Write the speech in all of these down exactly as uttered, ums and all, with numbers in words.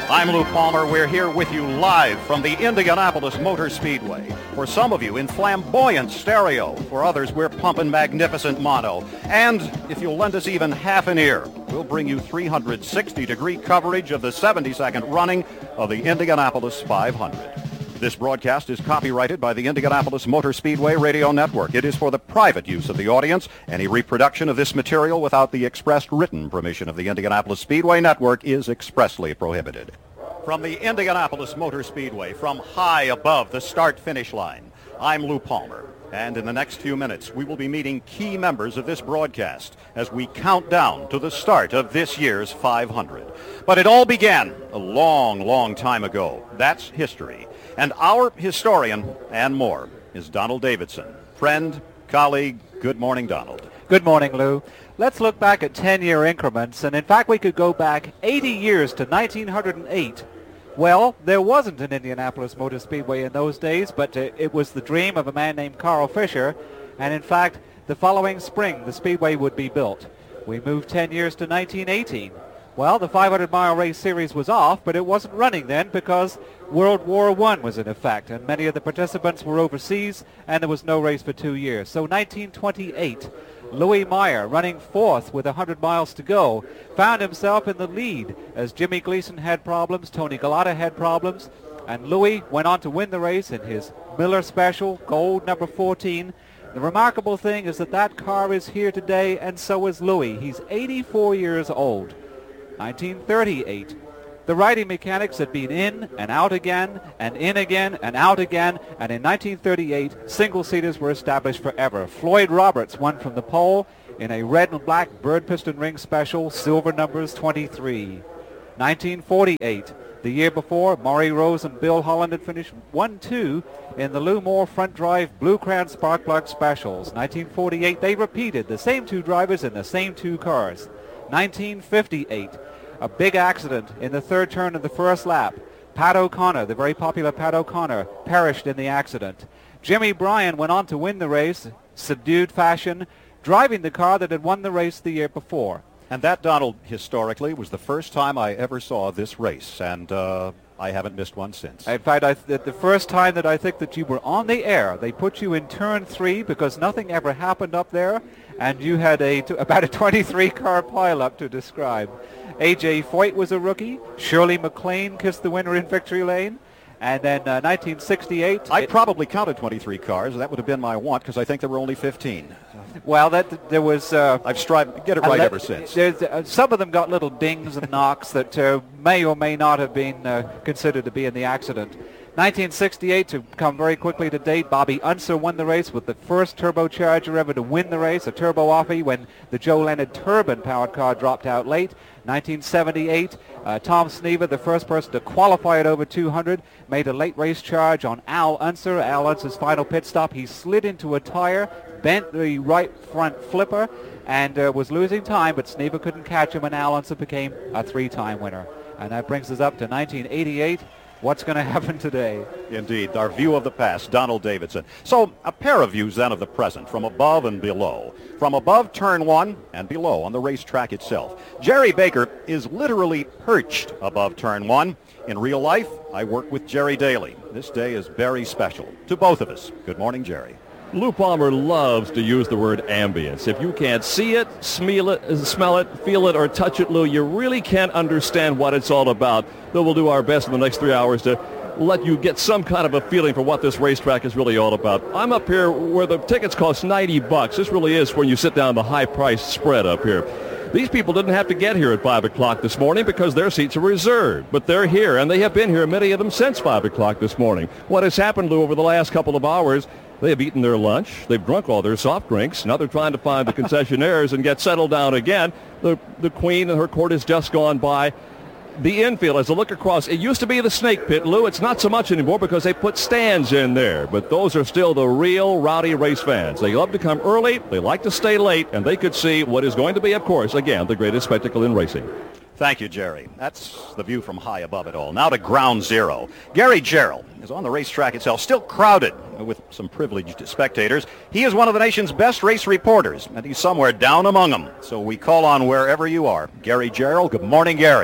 I'm Lou Palmer. We're here with you live from the Indianapolis Motor Speedway. For some of you in flamboyant stereo. For others, we're pumping magnificent mono. And if you'll lend us even half an ear, we'll bring you three hundred sixty degree coverage of the seventy-second running of the Indianapolis five hundred. This broadcast is copyrighted by the Indianapolis Motor Speedway Radio Network. It is for the private use of the audience. Any reproduction of this material without the expressed written permission of the Indianapolis Speedway Network is expressly prohibited. From the Indianapolis Motor Speedway, from high above the start-finish line, I'm Lou Palmer. And in the next few minutes, we will be meeting key members of this broadcast as we count down to the start of this year's five hundred. But it all began a long, long time ago. That's history. And our historian and more is Donald Davidson. Friend, colleague, good morning, Donald. Good morning, Lou. Let's look back at ten-year increments, and in fact we could go back eighty years to nineteen oh eight. Well, there wasn't an Indianapolis Motor Speedway in those days, but uh, it was the dream of a man named Carl Fisher, and in fact the following spring the Speedway would be built. We moved ten years to nineteen eighteen. Well, the five hundred mile race series was off, but it wasn't running then because World War One was in effect, and many of the participants were overseas, and there was no race for two years. So nineteen twenty-eight, Louis Meyer, running fourth with one hundred miles to go, found himself in the lead as Jimmy Gleason had problems, Tony Galata had problems, and Louis went on to win the race in his Miller Special, gold number fourteen. The remarkable thing is that that car is here today, and so is Louis. He's eighty-four years old. nineteen thirty-eight. The riding mechanics had been in and out again, and in again and out again, and in nineteen thirty-eight, single-seaters were established forever. Floyd Roberts won from the pole in a red and black bird piston ring special, silver numbers twenty-three. nineteen forty-eight. The year before, Maury Rose and Bill Holland had finished one two in the Lou Moore front drive Blue Crown spark plug specials. nineteen forty-eight, they repeated, the same two drivers in the same two cars. nineteen fifty-eight. A big accident in the third turn of the first lap. Pat O'Connor, the very popular Pat O'Connor, perished in the accident. Jimmy Bryan went on to win the race, subdued fashion, driving the car that had won the race the year before. And that, Donald, historically, was the first time I ever saw this race, and uh, I haven't missed one since. In fact, I th- the first time that I think that you were on the air, they put you in turn three because nothing ever happened up there, and you had a t- about a twenty-three car pileup to describe. A J Foyt was a rookie. Shirley MacLaine kissed the winner in victory lane. And then uh, nineteen sixty-eight. I probably counted twenty-three cars. That would have been my want because I think there were only fifteen. Well, that there was. Uh, I've strived to get it right le- ever since. There's, uh, some of them got little dings and knocks that uh, may or may not have been uh, considered to be in the accident. nineteen sixty-eight, to come very quickly to date, Bobby Unser won the race with the first turbocharger ever to win the race, a turbo offie when the Joe Leonard turbine-powered car dropped out late. nineteen seventy-eight, uh, Tom Snever, the first person to qualify at over two hundred, made a late race charge on Al Unser. Al Unser's final pit stop, he slid into a tire, bent the right front flipper, and uh, was losing time, but Snever couldn't catch him, and Al Unser became a three-time winner. And that brings us up to nineteen eighty-eight. What's going to happen today? Indeed, our view of the past, Donald Davidson. So a pair of views then of the present, from above and below. From above turn one and below on the racetrack itself. Jerry Baker is literally perched above turn one. In real life, I work with Jerry Daly. This day is very special to both of us. Good morning, Jerry. Lou Palmer loves to use the word ambience. If you can't see it, smell it, smell it, feel it, or touch it, Lou, you really can't understand what it's all about. Though we'll do our best in the next three hours to let you get some kind of a feeling for what this racetrack is really all about. I'm up here where the tickets cost ninety bucks. This really is when you sit down the high-priced spread up here. These people didn't have to get here at five o'clock this morning because their seats are reserved. But they're here, and they have been here, many of them, since five o'clock this morning. What has happened, Lou, over the last couple of hours, they have eaten their lunch. They've drunk all their soft drinks. Now they're trying to find the concessionaires and get settled down again. The, the Queen and her court has just gone by. The infield, as I look across, it used to be the snake pit, Lou. It's not so much anymore because they put stands in there. But those are still the real rowdy race fans. They love to come early, they like to stay late, and they could see what is going to be, of course, again, the greatest spectacle in racing. Thank you, Jerry. That's the view from high above it all. Now to ground zero. Gary Gerould is on the racetrack itself, still crowded with some privileged spectators. He is one of the nation's best race reporters, and he's somewhere down among them. So we call on wherever you are. Gary Gerould. Good morning, Gary.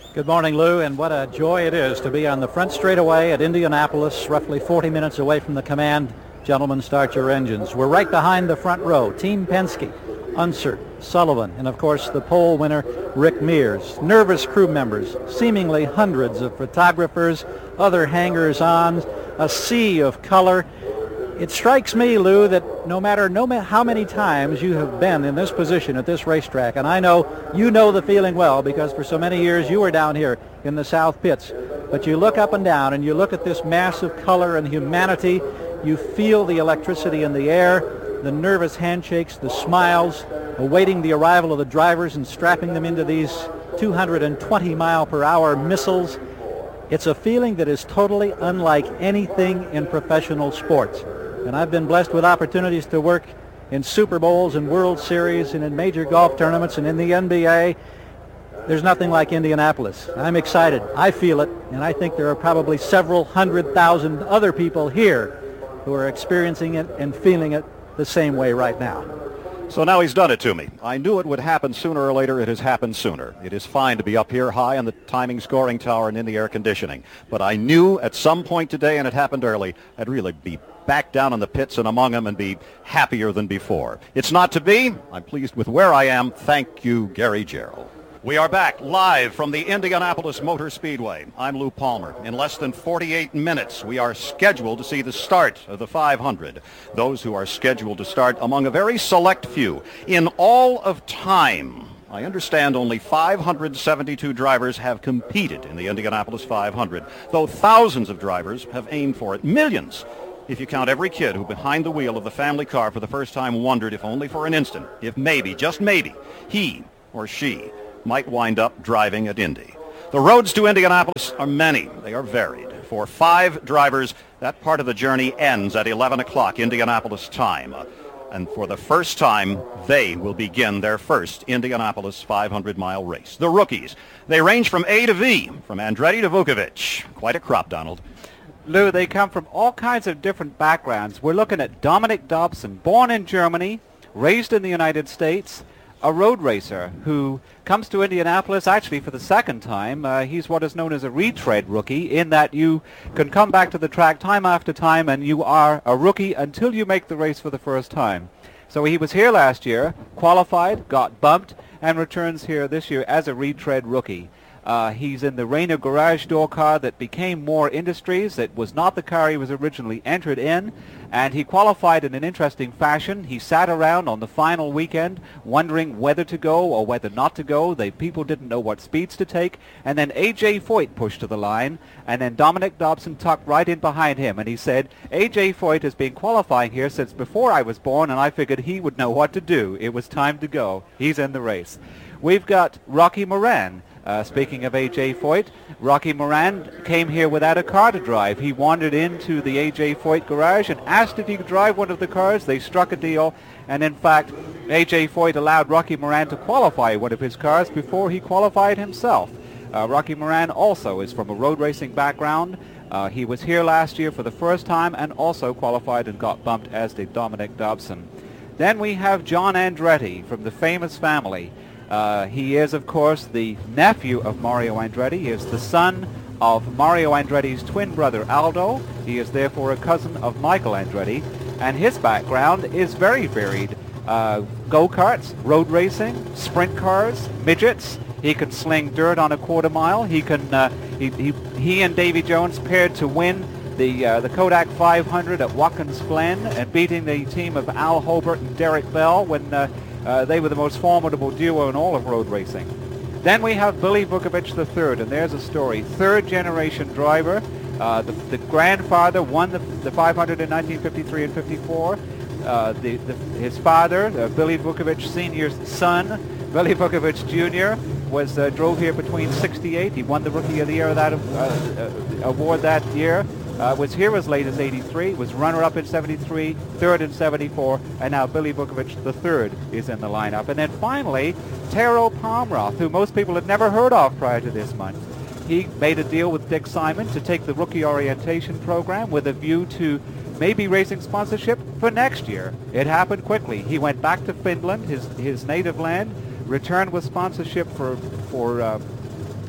Good morning, Lou, and what a joy it is to be on the front straightaway at Indianapolis, roughly forty minutes away from the command. Gentlemen, start your engines. We're right behind the front row. Team Penske, Unser, Sullivan, and of course the pole winner, Rick Mears. Nervous crew members, seemingly hundreds of photographers, other hangers-on, a sea of color. It strikes me, Lou, that no matter no ma- how many times you have been in this position at this racetrack, and I know you know the feeling well because for so many years you were down here in the South Pits, but you look up and down and you look at this mass of color and humanity, you feel the electricity in the air, the nervous handshakes, the smiles, awaiting the arrival of the drivers and strapping them into these two hundred twenty mile per hour missiles. It's a feeling that is totally unlike anything in professional sports. And I've been blessed with opportunities to work in Super Bowls and World Series and in major golf tournaments and in the N B A. There's nothing like Indianapolis. I'm excited. I feel it. And I think there are probably several hundred thousand other people here who are experiencing it and feeling it the same way right now. So now he's done it to me. I knew it would happen sooner or later. It has happened sooner. It is fine to be up here high on the timing scoring tower and in the air conditioning. But I knew at some point today, and it happened early, I'd really be back down in the pits and among them and be happier than before. It's not to be. I'm pleased with where I am. Thank you, Gary Gerould. We are back live from the Indianapolis Motor Speedway. I'm Lou Palmer. In less than forty-eight minutes, we are scheduled to see the start of the five hundred. Those who are scheduled to start among a very select few. In all of time, I understand only five hundred seventy-two drivers have competed in the Indianapolis five hundred, though thousands of drivers have aimed for it. Millions, if you count every kid who behind the wheel of the family car for the first time wondered if only for an instant, if maybe, just maybe, he or she might wind up driving at Indy. The roads to Indianapolis are many. They are varied. For five drivers, that part of the journey ends at eleven o'clock Indianapolis time. And for the first time, they will begin their first Indianapolis five hundred mile race. The rookies, they range from A to V, from Andretti to Vukovic. Quite a crop, Donald. Lou, they come from all kinds of different backgrounds. We're looking at Dominic Dobson, born in Germany, raised in the United States, a road racer who comes to Indianapolis actually for the second time. Uh, he's what is known as a retread rookie, in that you can come back to the track time after time and you are a rookie until you make the race for the first time. So he was here last year, qualified, got bumped, and returns here this year as a retread rookie. Uh, he's in the Renault Garage Door car that became Moore Industries. It was not the car he was originally entered in, and he qualified in an interesting fashion. He sat around on the final weekend wondering whether to go or whether not to go. The people didn't know what speeds to take, and then A J Foyt pushed to the line, and then Dominic Dobson tucked right in behind him, and he said, A J Foyt has been qualifying here since before I was born, and I figured he would know what to do. It was time to go. He's in the race. We've got Rocky Moran. Uh, speaking of A J Foyt, Rocky Moran came here without a car to drive. He wandered into the A J Foyt garage and asked if he could drive one of the cars. They struck a deal, and in fact, A J Foyt allowed Rocky Moran to qualify one of his cars before he qualified himself. Uh, Rocky Moran also is from a road racing background. Uh, he was here last year for the first time and also qualified and got bumped, as did Dominic Dobson. Then we have John Andretti from the famous family. Uh, he is, of course, the nephew of Mario Andretti. He is the son of Mario Andretti's twin brother, Aldo. He is therefore a cousin of Michael Andretti. And his background is very varied. Uh, go-karts, road racing, sprint cars, midgets. He can sling dirt on a quarter mile. He can. Uh, he, he, he and Davy Jones paired to win the uh, the Kodak five hundred at Watkins Glen and beating the team of Al Hobart and Derek Bell when uh, uh, they were the most formidable duo in all of road racing. Then we have Billy Vukovic the third, and there's a story. Third generation driver. Uh, the, the grandfather won the, the five hundred in nineteen fifty-three and fifty-four. Uh, the, the, his father, uh, Billy Vukovic Senior's son, Billy Vukovic Junior, was uh, drove here between sixty-eight. He won the Rookie of the Year that uh, uh, award that year. Uh, was here as late as eighty-three, was runner-up in seventy-three, third in seventy-four, and now Billy Vukovic the third is in the lineup. And then finally, Taro Palmroth, who most people had never heard of prior to this month. He made a deal with Dick Simon to take the rookie orientation program with a view to maybe racing sponsorship for next year. It happened quickly. He went back to Finland, his his native land, returned with sponsorship for for uh,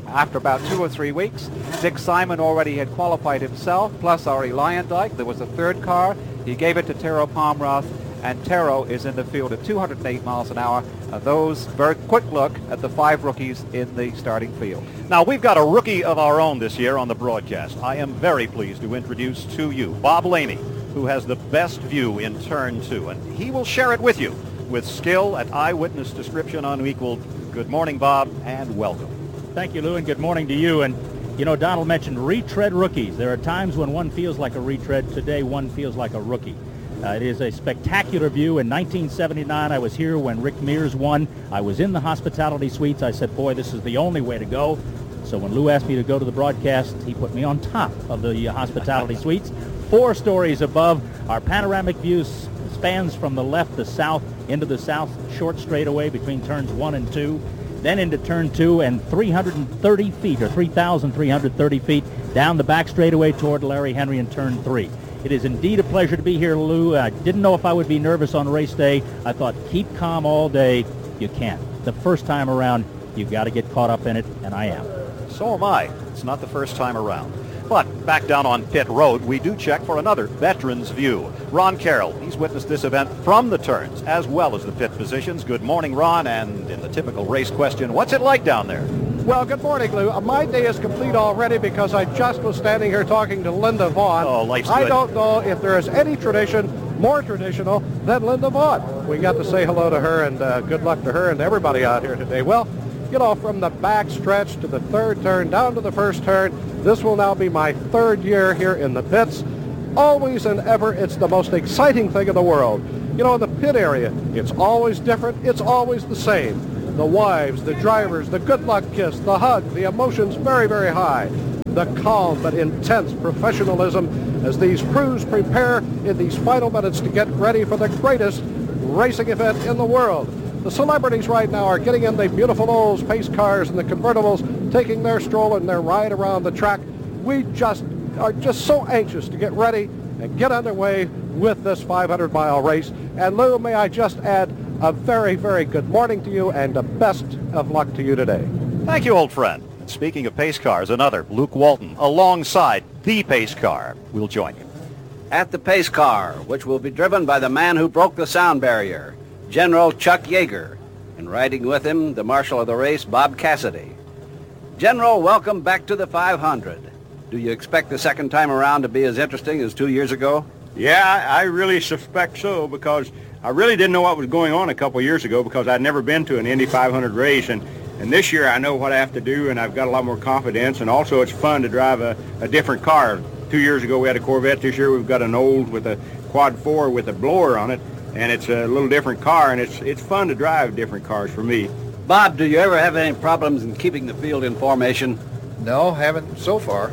after about two or three weeks. Dick Simon already had qualified himself, plus Ari Lyondike. There was a third car. He gave it to Tero Pomroth, and Tero is in the field at two hundred eight miles an hour. Uh, those, very quick look at the five rookies in the starting field. Now, we've got a rookie of our own this year on the broadcast. I am very pleased to introduce to you Bob Laney, who has the best view in turn two, and he will share it with you with skill and eyewitness description unequaled. Good morning, Bob, and welcome. Thank you, Lou, and good morning to you. And, you know, Donald mentioned retread rookies. There are times when one feels like a retread. Today, one feels like a rookie. Uh, it is a spectacular view. In nineteen seventy-nine, I was here when Rick Mears won. I was in the hospitality suites. I said, boy, this is the only way to go. So when Lou asked me to go to the broadcast, he put me on top of the uh, hospitality suites. Four stories above. Our panoramic view s- spans from the left to south into the south short straightaway between turns one and two, then into turn two, and three hundred thirty feet, or three thousand three hundred thirty feet down the back straightaway toward Larry Henry in turn three. It is indeed a pleasure to be here, Lou. I didn't know if I would be nervous on race day. I thought, keep calm all day. You can't. The first time around, you've got to get caught up in it, and I am. So am I. It's not the first time around. But back down on pit road, we do check for another veteran's view. Ron Carroll, he's witnessed this event from the turns as well as the pit positions. Good morning, Ron, and in the typical race question, what's it like down there? Well, good morning, Lou. Uh, My day is complete already because I just was standing here talking to Linda Vaughn. Oh, life's I good. don't know if there is any tradition more traditional than Linda Vaughn. We got to say hello to her, and uh, good luck to her and to everybody out here today. Well, you know, from the back stretch to the third turn down to the first turn, this will now be my third year here in the pits. Always and ever, it's the most exciting thing in the world. You know, in the pit area, it's always different. It's always the same. The wives, the drivers, the good luck kiss, the hug, the emotions very, very high. The calm but intense professionalism as these crews prepare in these final minutes to get ready for the greatest racing event in the world. The celebrities right now are getting in the beautiful old pace cars and the convertibles, taking their stroll and their ride around the track. We just are just so anxious to get ready and get underway with this five hundred mile race. And Lou, may I just add a very, very good morning to you and the best of luck to you today. Thank you, old friend. Speaking of pace cars, another, Luke Walton, alongside the pace car. We'll join you. At the pace car, which will be driven by the man who broke the sound barrier, General Chuck Yeager, and riding with him, the marshal of the race, Bob Cassidy. General, welcome back to the five hundred. Do you expect the second time around to be as interesting as two years ago? Yeah, I really suspect so, because I really didn't know what was going on a couple of years ago because I'd never been to an Indy five hundred race, and, and this year I know what I have to do, and I've got a lot more confidence, and also it's fun to drive a, a different car. Two years ago we had a Corvette. This year we've got an old with a quad four with a blower on it, and it's a little different car, and it's it's fun to drive different cars for me. Bob, do you ever have any problems in keeping the field in formation? No, haven't so far.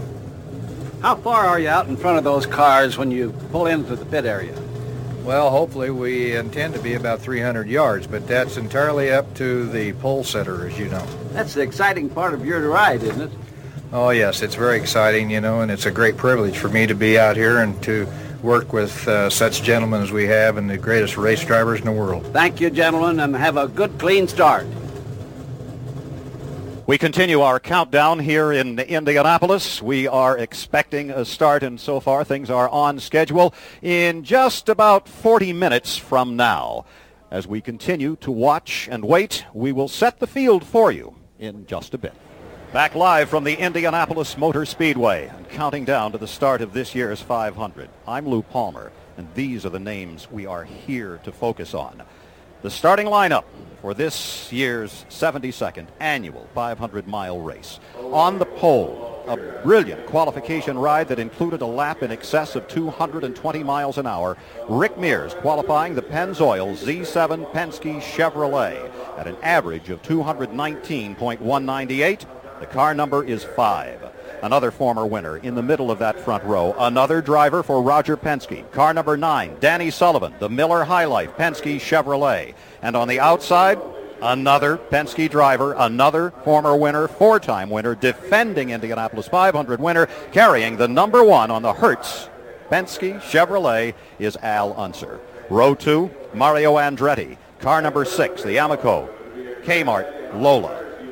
How far are you out in front of those cars when you pull into the pit area? Well, hopefully we intend to be about three hundred yards, but that's entirely up to the pole setter, as you know. That's the exciting part of your ride, isn't it? Oh, yes, it's very exciting, you know, and it's a great privilege for me to be out here and to work with uh, such gentlemen as we have and the greatest race drivers in the world. Thank you, gentlemen, and have a good, clean start. We continue our countdown here in Indianapolis. We are expecting a start, and so far things are on schedule in just about forty minutes from now. As we continue to watch and wait, we will set the field for you in just a bit. Back live from the Indianapolis Motor Speedway and counting down to the start of this year's five hundred. I'm Lou Palmer, and these are the names we are here to focus on. The starting lineup for this year's seventy-second annual five hundred mile race. On the pole, a brilliant qualification ride that included a lap in excess of two hundred twenty miles an hour. Rick Mears qualifying the Pennzoil Z seven Penske Chevrolet at an average of two hundred nineteen point one nine eight. The car number is five. Another former winner in the middle of that front row. Another driver for Roger Penske. Car number nine, Danny Sullivan, the Miller High Life Penske Chevrolet. And on the outside, another Penske driver, another former winner, four-time winner, defending Indianapolis five hundred winner, carrying the number one on the Hertz Penske Chevrolet is Al Unser. Row two, Mario Andretti. Car number six, the Amoco Kmart Lola.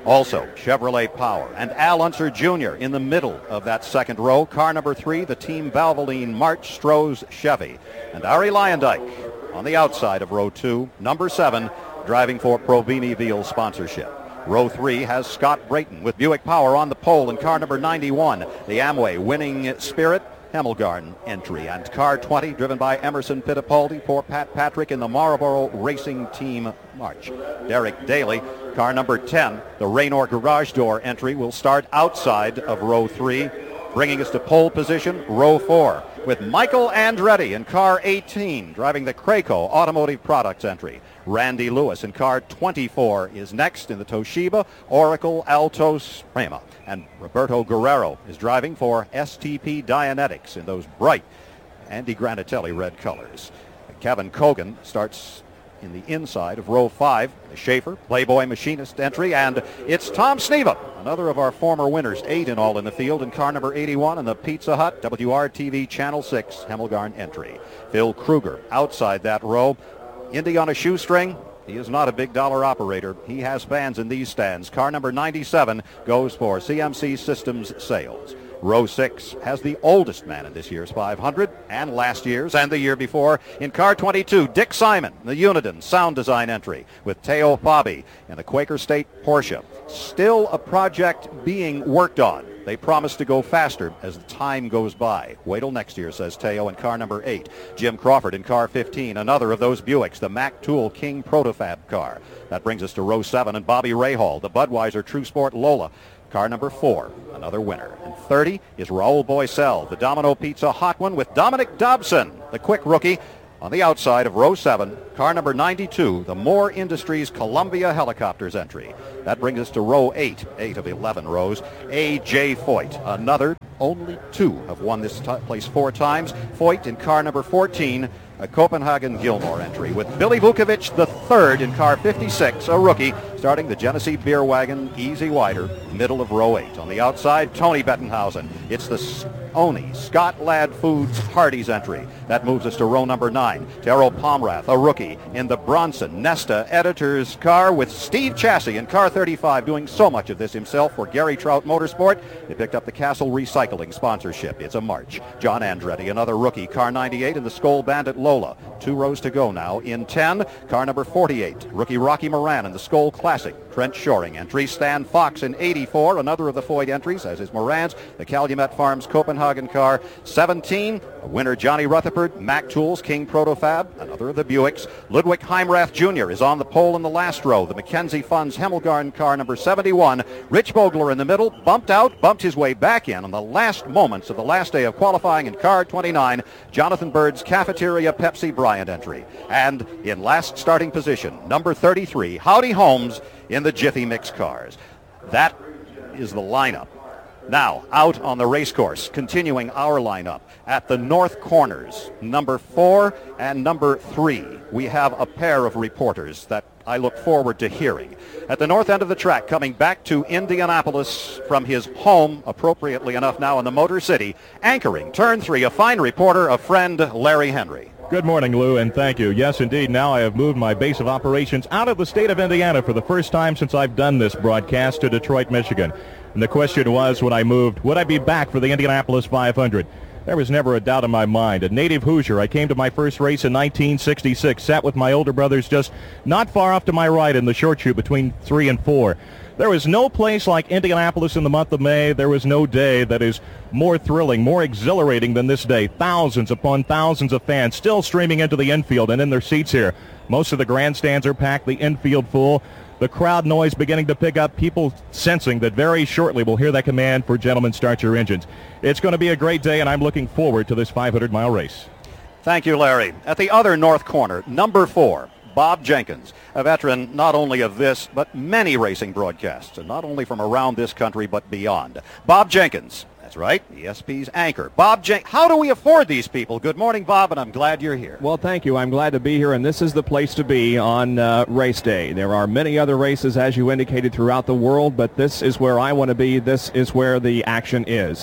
Also, Chevrolet Power and Al Unser Junior in the middle of that second row. Car number three, the Team Valvoline March Stroh's Chevy. And Ari Lyondike on the outside of row two, number seven, driving for Provini Veal sponsorship. Row three has Scott Brayton with Buick Power on the pole in car number ninety-one, the Amway Winning Spirit Hemmelgarn entry. And car twenty, driven by Emerson Fittipaldi for Pat Patrick in the Marlboro Racing Team March. Derek Daly, car number ten, the Raynor Garage Door entry, will start outside of row three, bringing us to pole position, row four, with Michael Andretti in car eighteen, driving the Craco Automotive Products entry. Randy Lewis in car twenty-four is next in the Toshiba Oracle Altos Prema. And Roberto Guerrero is driving for S T P Dianetics in those bright Andy Granatelli red colors. Kevin Cogan starts in the inside of row five, the Schaefer Playboy Machinist entry, and it's Tom Sneva, another of our former winners, eight in all in the field, in car number eighty-one in the Pizza Hut W R T V Channel six Hemmelgarn entry. Phil Kruger outside that row. Indy on a shoestring. He is not a big dollar operator. He has fans in these stands. Car number ninety-seven goes for C M C Systems Sales. Row six has the oldest man in this year's five hundred and last year's and the year before. In car twenty-two, Dick Simon, the Uniden Sound Design entry, with Teo Fabi and the Quaker State Porsche. Still a project being worked on. They promise to go faster as the time goes by. Wait till next year, says Teo in car number eight. Jim Crawford in car fifteen, another of those Buicks, the Mac Tool King Protofab car. That brings us to row seven, and Bobby Rahal, the Budweiser True Sport Lola, car number four, another winner. And thirty is Raul Boisel, the Domino Pizza Hot One, with Dominic Dobson, the quick rookie, on the outside of row seven, car number ninety-two, the Moore Industries Columbia Helicopters entry. That brings us to row eight, eight of eleven rows. A J. Foyt, another. Only two have won this t- place four times. Foyt in car number fourteen, a Copenhagen Gilmore entry, with Billy Vukovic the third in car fifty-six, a rookie, starting the Genesee Beer Wagon Easy Wider, middle of row eight. On the outside, Tony Bettenhausen. It's the Oni Scott Ladd Foods Hardee's entry. That moves us to row number nine. Darrell Pomrath, a rookie, in the Bronson Nesta Editor's car, with Steve Chassie in car thirty-five, doing so much of this himself for Gary Trout Motorsport. They picked up the Castle Recycling sponsorship. It's a March. John Andretti, another rookie, car ninety-eight in the Skoal Bandit Lola. Two rows to go now. In ten, car number forty-eight, rookie Rocky Moran in the Skoal Classic. Trent Shoring entry. Stan Fox in eighty-four, another of the Foyt entries, as is Moran's, the Calumet Farms Copenhagen car. seventeen, winner Johnny Rutherford, Mac Tools King Protofab, another of the Buicks. Ludwig Heimrath Junior is on the pole in the last row, the McKenzie Funds Hemmelgarn car number seventy-one. Rich Vogler in the middle, bumped out, bumped his way back in on the last moments of the last day of qualifying in car twenty-nine, Jonathan Bird's Cafeteria Pepsi Bryant entry. And in last starting position, number thirty-three, Howdy Holmes in the Jiffy Mix cars. That is the lineup. Now, out on the race course, continuing our lineup at the north corners, number four and number three. We have a pair of reporters that I look forward to hearing. At the north end of the track, coming back to Indianapolis from his home, appropriately enough now in the Motor City, anchoring turn three, a fine reporter, a friend, Larry Henry. Good morning, Lou, and thank you. Yes, indeed, now I have moved my base of operations out of the state of Indiana for the first time since I've done this broadcast to Detroit, Michigan. And the question was, when I moved, would I be back for the Indianapolis five hundred? There was never a doubt in my mind. A native Hoosier, I came to my first race in nineteen sixty-six, sat with my older brothers just not far off to my right in the short chute between three and four. There was no place like Indianapolis in the month of May. There was no day that is more thrilling, more exhilarating than this day. Thousands upon thousands of fans still streaming into the infield and in their seats here. Most of the grandstands are packed, the infield full. The crowd noise beginning to pick up, people sensing that very shortly we'll hear that command for Gentlemen, Start Your Engines. It's going to be a great day, and I'm looking forward to this five hundred mile race. Thank you, Larry. At the other north corner, number four, Bob Jenkins, a veteran not only of this, but many racing broadcasts, and not only from around this country, but beyond. Bob Jenkins. That's right, E S P's anchor. Bob Jenkins. How do we afford these people? Good morning, Bob, and I'm glad you're here. Well, thank you. I'm glad to be here, and this is the place to be on uh, race day. There are many other races, as you indicated, throughout the world, but this is where I want to be. This is where the action is.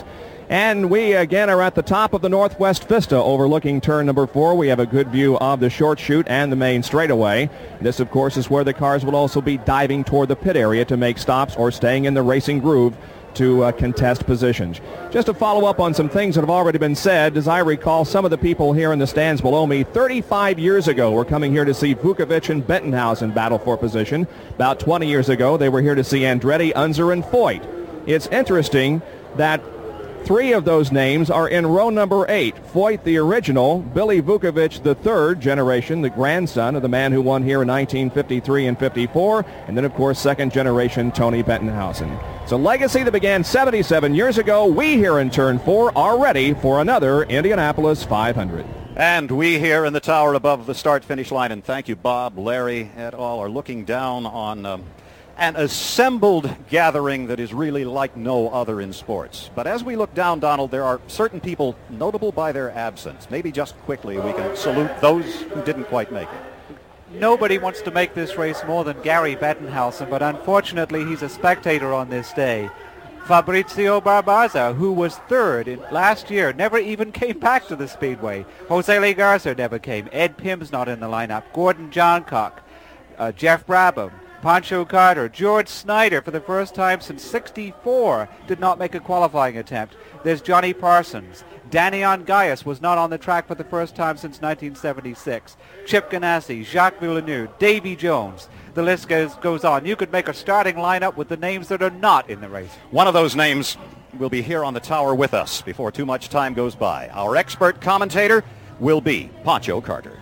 And we again are at the top of the Northwest Vista overlooking turn number four. We have a good view of the short chute and the main straightaway. This, of course, is where the cars will also be diving toward the pit area to make stops or staying in the racing groove to uh, contest positions. Just to follow up on some things that have already been said, as I recall, some of the people here in the stands below me thirty-five years ago were coming here to see Vukovic and Bettenhausen battle for position. About twenty years ago, they were here to see Andretti, Unser, and Foyt. It's interesting that three of those names are in row number eight. Foyt, the original, Billy Vukovic, the third generation, the grandson of the man who won here in nineteen fifty-three and fifty-four, and then, of course, second generation Tony Bettenhausen. It's a legacy that began seventy-seven years ago. We here in turn four are ready for another Indianapolis five hundred. And we here in the tower above the start-finish line, and thank you, Bob, Larry, et al., are looking down on um, an assembled gathering that is really like no other in sports. But as we look down, Donald, there are certain people notable by their absence. Maybe just quickly we can salute those who didn't quite make it. Nobody wants to make this race more than Gary Bettenhausen, but unfortunately he's a spectator on this day. Fabrizio Barbaza, who was third in last year, never even came back to the Speedway. Jose Lee Garza never came. Ed Pim's not in the lineup. Gordon Johncock, uh, Jeff Brabham, Pancho Carter, George Snyder, for the first time since sixty-four, did not make a qualifying attempt. There's Johnny Parsons. Danny Ongaius was not on the track for the first time since nineteen seventy-six. Chip Ganassi, Jacques Villeneuve, Davy Jones. The list goes, goes on. You could make a starting lineup with the names that are not in the race. One of those names will be here on the tower with us before too much time goes by. Our expert commentator will be Pancho Carter.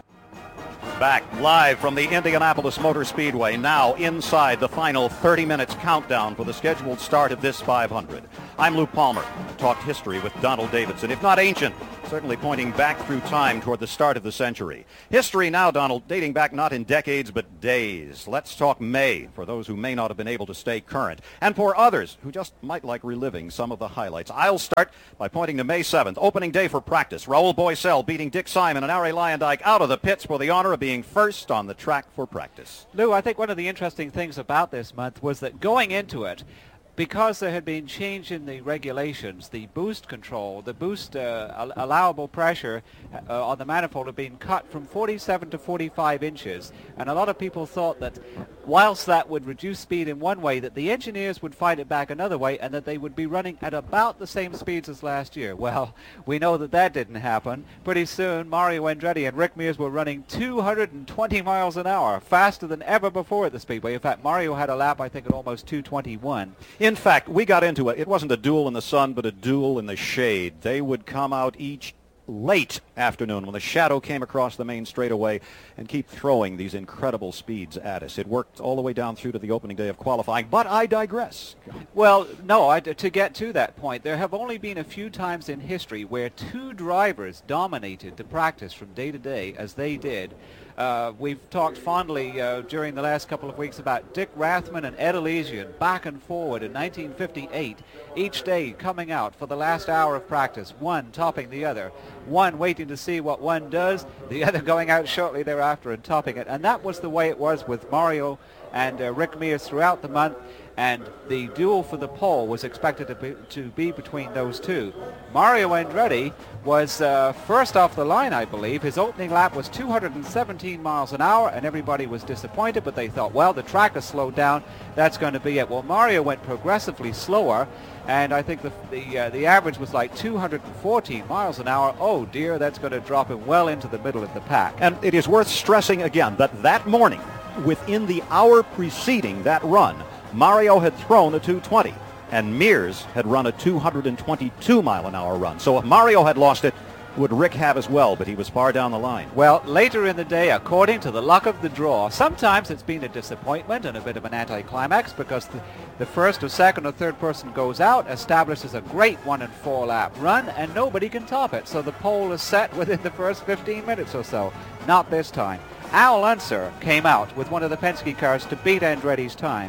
Back live from the Indianapolis Motor Speedway, now inside the final thirty minutes countdown for the scheduled start of this five hundred. I'm Lou Palmer. Talked history with Donald Davidson, if not ancient, certainly pointing back through time toward the start of the century. History now, Donald, dating back not in decades but days. Let's talk May for those who may not have been able to stay current, and for others who just might like reliving some of the highlights. I'll start by pointing to May seventh, opening day for practice. Raul Boesel beating Dick Simon and Arie Luyendyk out of the pits for the honor of being first on the track for practice. Lou, I think one of the interesting things about this month was that going into it, because there had been change in the regulations, the boost control, the boost uh, al- allowable pressure uh, on the manifold had been cut from forty-seven to forty-five inches. And a lot of people thought that whilst that would reduce speed in one way, that the engineers would find it back another way and that they would be running at about the same speeds as last year. Well, we know that that didn't happen. Pretty soon, Mario Andretti and Rick Mears were running two hundred twenty miles an hour, faster than ever before at the Speedway. In fact, Mario had a lap, I think, at almost two twenty-one. In fact, we got into it. It wasn't a duel in the sun, but a duel in the shade. They would come out each late afternoon when the shadow came across the main straightaway and keep throwing these incredible speeds at us. It worked all the way down through to the opening day of qualifying, but I digress. Well, no, I, to get to that point, there have only been a few times in history where two drivers dominated the practice from day to day as they did. Uh, we've talked fondly uh, during the last couple of weeks about Dick Rathman and Ed Elysian back and forward in nineteen fifty-eight, each day coming out for the last hour of practice, one topping the other, one waiting to see what one does, the other going out shortly thereafter and topping it. And that was the way it was with Mario and uh, Rick Mears throughout the month, and the duel for the pole was expected to be, to be between those two. Mario Andretti was uh, first off the line, I believe. His opening lap was two hundred seventeen miles an hour, and everybody was disappointed, but they thought, well, the track has slowed down. That's going to be it. Well, Mario went progressively slower, and I think the the, uh, the average was like two hundred fourteen miles an hour. Oh, dear, that's going to drop him well into the middle of the pack. And it is worth stressing again that that morning, within the hour preceding that run, Mario had thrown a two twenty, and Mears had run a two hundred twenty-two mile an hour run. So if Mario had lost it, would Rick have as well, but he was far down the line. Well, later in the day, according to the luck of the draw, sometimes it's been a disappointment and a bit of an anticlimax because the, the first or second or third person goes out, establishes a great one and four lap run, and nobody can top it. So the pole is set within the first fifteen minutes or so. Not this time. Al Unser came out with one of the Penske cars to beat Andretti's time.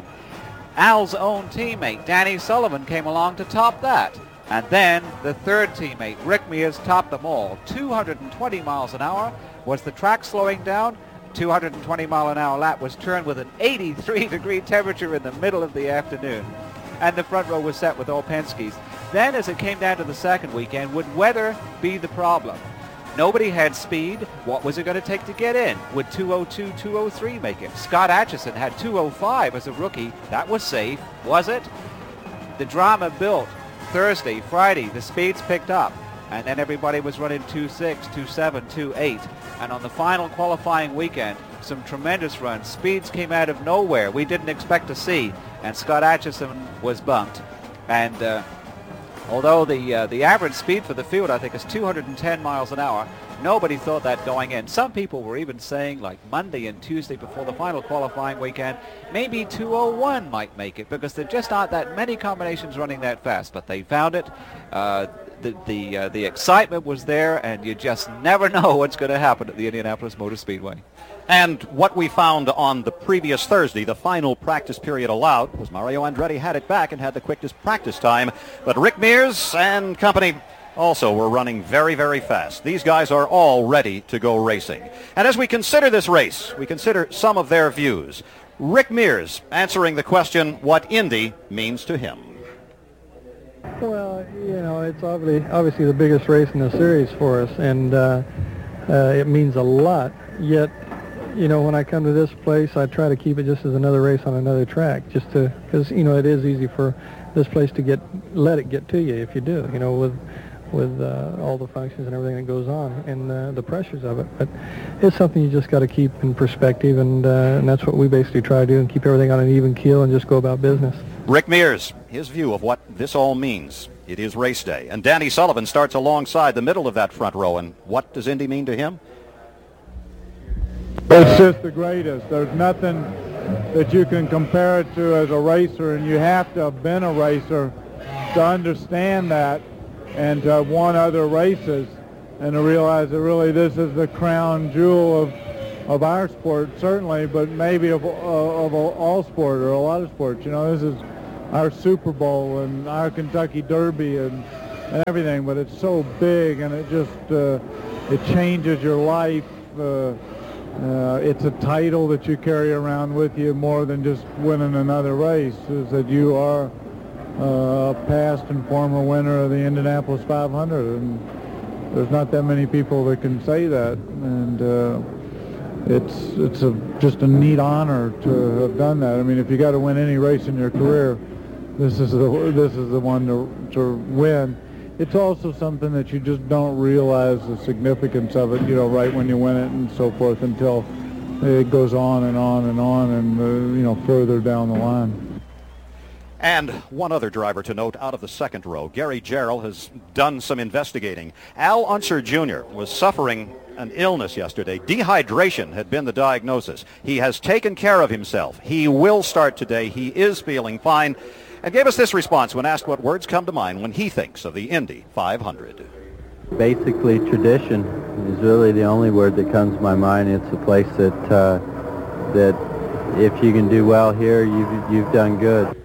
Al's own teammate, Danny Sullivan, came along to top that. And then the third teammate, Rick Mears, topped them all. two hundred twenty miles an hour. Was the track slowing down? two hundred twenty mile an hour lap was turned with an eighty-three degree temperature in the middle of the afternoon. And the front row was set with all Penske's. then as it came down to the second weekend, would weather be the problem? Nobody had speed. What was it going to take to get in? Would two oh two, two oh three make it? Scott Atchison had two oh five as a rookie. That was safe, was it? The drama built. Thursday, Friday, the speeds picked up. And then everybody was running two six, two seven, two eight. And on the final qualifying weekend, some tremendous runs. Speeds came out of nowhere we didn't expect to see. And Scott Atchison was bumped. And uh, although the uh, the average speed for the field, I think, is two hundred ten miles an hour, nobody thought that going in. Some people were even saying, like Monday and Tuesday before the final qualifying weekend, maybe two oh one might make it, because there just aren't that many combinations running that fast. But they found it. Uh, the the, uh, the excitement was there, and you just never know what's going to happen at the Indianapolis Motor Speedway. And what we found on the previous Thursday, the final practice period allowed, was Mario Andretti had it back and had the quickest practice time. But Rick Mears and company also were running very, very fast. These guys are all ready to go racing. And as we consider this race, we consider some of their views. Rick Mears answering the question, what Indy means to him. Well, you know, it's obviously, obviously the biggest race in the series for us, and uh, uh, it means a lot. Yet, you know, when I come to this place, I try to keep it just as another race on another track, just to, because, you know, it is easy for this place to get, let it get to you if you do, you know, with with uh, all the functions and everything that goes on and uh, the pressures of it. But it's something you just got to keep in perspective, and, uh, and that's what we basically try to do, and keep everything on an even keel and just go about business. Rick Mears, his view of what this all means. It is race day. And Danny Sullivan starts alongside the middle of that front row. And what does Indy mean to him? It's just the greatest. There's nothing that you can compare it to as a racer, and you have to have been a racer to understand that and to have won other races and to realize that really this is the crown jewel of of our sport, certainly, but maybe of, uh, of all sport or a lot of sports. You know, this is our Super Bowl and our Kentucky Derby and, and everything, but it's so big, and it just, uh, it changes your life. Uh, uh, it's a title that you carry around with you more than just winning another race, is that you are uh, a past and former winner of the Indianapolis five hundred, and there's not that many people that can say that, and uh, it's it's a just a neat honor to have done that. I mean, if you got to win any race in your career, this is the this is the one to to win. It's also something that you just don't realize the significance of it, you know, right when you win it and so forth, until it goes on and on and on and uh, you know, further down the line. And one other driver to note out of the second row, Gary Jarrell, has done some investigating. Al Unser Junior was suffering an illness yesterday. Dehydration had been the diagnosis. He has taken care of himself. He will start today. He is feeling fine, and gave us this response when asked what words come to mind when he thinks of the Indy five hundred. Basically, tradition is really the only word that comes to my mind. It's a place that uh, that if you can do well here, you've you've done good.